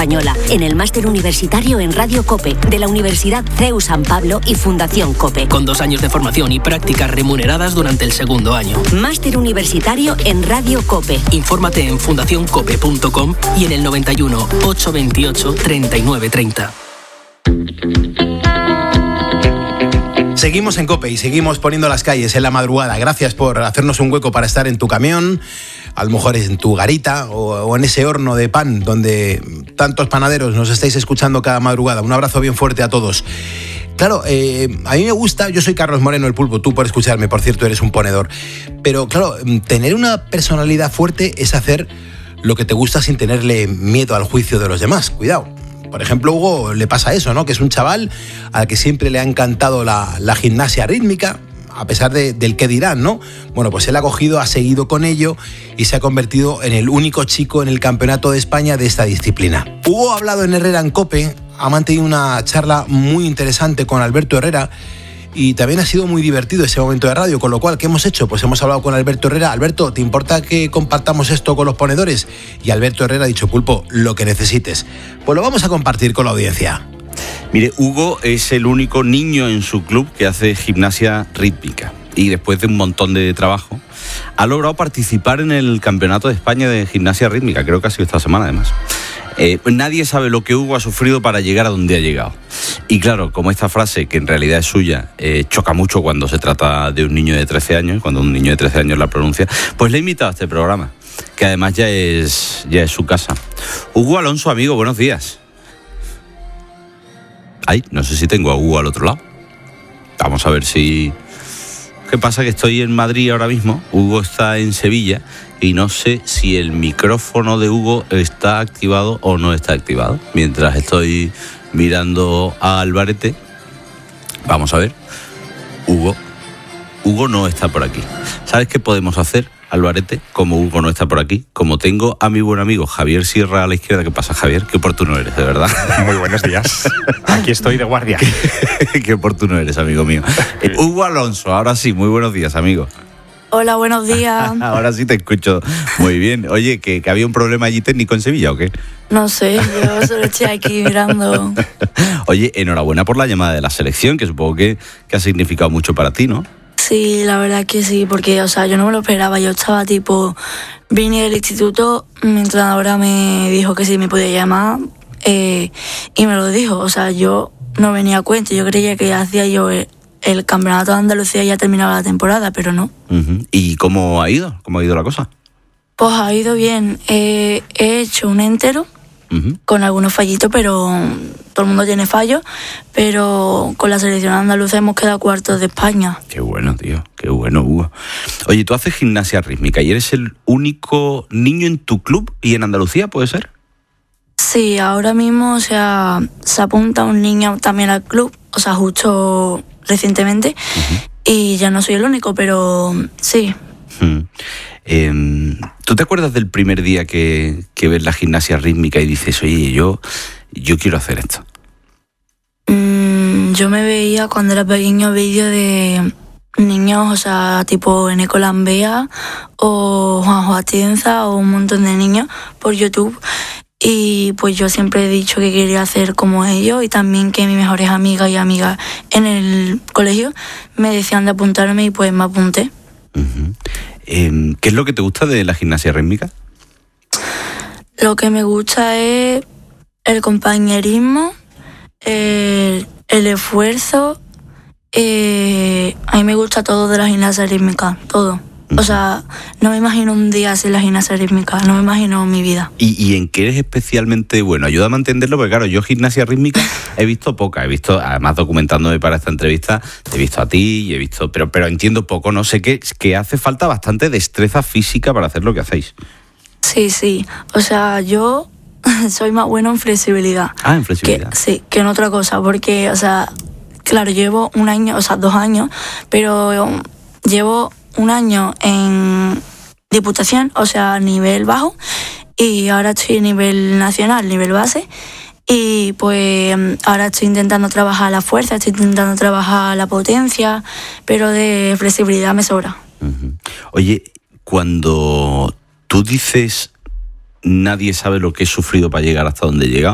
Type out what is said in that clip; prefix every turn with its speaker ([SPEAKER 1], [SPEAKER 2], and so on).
[SPEAKER 1] Española, en el Máster Universitario en Radio COPE, de la Universidad CEU San Pablo y Fundación COPE.
[SPEAKER 2] Con 2 años de formación y prácticas remuneradas durante el segundo año.
[SPEAKER 1] Máster Universitario en Radio COPE.
[SPEAKER 2] Infórmate en fundacioncope.com y en el 91 828 3930.
[SPEAKER 3] Seguimos en COPE y seguimos poniendo las calles en la madrugada. Gracias por hacernos un hueco para estar en tu camión, a lo mejor en tu garita o en ese horno de pan donde tantos panaderos nos estáis escuchando cada madrugada. Un abrazo bien fuerte a todos. Claro, a mí me gusta, yo soy Carlos Moreno, el Pulpo, tú por escucharme, por cierto, eres un ponedor. Pero claro, tener una personalidad fuerte es hacer lo que te gusta sin tenerle miedo al juicio de los demás. Cuidado. Por ejemplo, Hugo le pasa eso, ¿no? Que es un chaval al que siempre le ha encantado la gimnasia rítmica, a pesar del que dirán, ¿no? Bueno, pues él ha seguido con ello y se ha convertido en el único chico en el Campeonato de España de esta disciplina. Hugo ha hablado en Herrera en COPE, ha mantenido una charla muy interesante con Alberto Herrera y también ha sido muy divertido ese momento de radio, con lo cual, ¿qué hemos hecho? Pues hemos hablado con Alberto Herrera. Alberto, ¿te importa que compartamos esto con los ponedores? Y Alberto Herrera ha dicho, Pulpo, lo que necesites. Pues lo vamos a compartir con la audiencia.
[SPEAKER 4] Mire, Hugo es el único niño en su club que hace gimnasia rítmica y después de un montón de trabajo ha logrado participar en el Campeonato de España de Gimnasia Rítmica, creo que ha sido esta semana además. Nadie sabe lo que Hugo ha sufrido para llegar a donde ha llegado. Y claro, como esta frase, que en realidad es suya, choca mucho cuando se trata de un niño de 13 años, cuando un niño de 13 años la pronuncia, pues le he invitado a este programa, que además ya es su casa. Hugo Alonso, amigo, buenos días. Ay, no sé si tengo a Hugo al otro lado. Vamos a ver si... ¿Qué pasa? Que estoy en Madrid ahora mismo, Hugo está en Sevilla y no sé si el micrófono de Hugo está activado o no está activado. Mientras estoy mirando a Albarete, vamos a ver. Hugo no está por aquí. ¿Sabes qué podemos hacer, Albarete? Como Hugo no está por aquí, como tengo a mi buen amigo Javier Sierra a la izquierda. ¿Qué pasa, Javier? Qué oportuno eres, de verdad.
[SPEAKER 5] Muy buenos días. Aquí estoy de guardia.
[SPEAKER 4] Qué oportuno eres, amigo mío. Hugo Alonso, ahora sí, muy buenos días, amigo.
[SPEAKER 6] Hola, buenos días.
[SPEAKER 4] Ahora sí te escucho muy bien. Oye, ¿que había un problema allí técnico en Sevilla o qué?
[SPEAKER 6] No sé, yo solo estoy aquí mirando.
[SPEAKER 4] Oye, enhorabuena por la llamada de la selección, que supongo que ha significado mucho para ti, ¿no?
[SPEAKER 6] Sí, la verdad que sí, porque, o sea, yo no me lo esperaba. Yo estaba vine del instituto, mi entrenadora me dijo que sí me podía llamar y me lo dijo. O sea, yo no venía a cuento, yo creía que hacía yo el campeonato de Andalucía y ya terminaba la temporada, pero no.
[SPEAKER 4] Uh-huh. ¿Y cómo ha ido? ¿Cómo ha ido la cosa?
[SPEAKER 6] Pues ha ido bien. He hecho un entero, uh-huh, con algunos fallitos, pero todo el mundo tiene fallos, pero con la selección andaluza hemos quedado cuartos de España.
[SPEAKER 4] Qué bueno, tío, qué bueno, Hugo. Oye, tú haces gimnasia rítmica y eres el único niño en tu club y en Andalucía, ¿puede ser?
[SPEAKER 6] Sí, ahora mismo, o sea, se apunta un niño también al club, o sea, justo recientemente, uh-huh, y ya no soy el único, pero sí.
[SPEAKER 4] Uh-huh. ¿Tú te acuerdas del primer día que ves la gimnasia rítmica y dices, oye, yo quiero hacer esto?
[SPEAKER 6] Yo me veía cuando era pequeño vídeos de niños, o sea, tipo Eneco Lambea o Juanjo Atienza o un montón de niños por YouTube. Y pues yo siempre he dicho que quería hacer como ellos y también que mis mejores amigas y amigas en el colegio me decían de apuntarme y pues me apunté.
[SPEAKER 4] Uh-huh. ¿Qué es lo que te gusta de la gimnasia rítmica?
[SPEAKER 6] Lo que me gusta es el compañerismo, el esfuerzo. A mí me gusta todo de la gimnasia rítmica, todo. O sea, no me imagino un día sin la gimnasia rítmica, no me imagino mi vida.
[SPEAKER 4] ¿Y en qué eres especialmente bueno? Ayúdame a entenderlo, porque claro, yo gimnasia rítmica he visto poca, además documentándome para esta entrevista, he visto a ti y he visto, pero entiendo poco, no sé que hace falta bastante destreza física para hacer lo que hacéis.
[SPEAKER 6] Sí, o sea, yo soy más bueno en flexibilidad.
[SPEAKER 4] Ah, en flexibilidad.
[SPEAKER 6] Que en otra cosa, porque, o sea, claro, llevo 1 año, o sea, 2 años, pero llevo 1 año en Diputación, o sea, nivel bajo, y ahora estoy a nivel nacional, nivel base, y pues ahora estoy intentando trabajar la fuerza, estoy intentando trabajar la potencia, pero de flexibilidad me sobra.
[SPEAKER 4] Uh-huh. Oye, cuando tú dices nadie sabe lo que he sufrido para llegar hasta donde he llegado,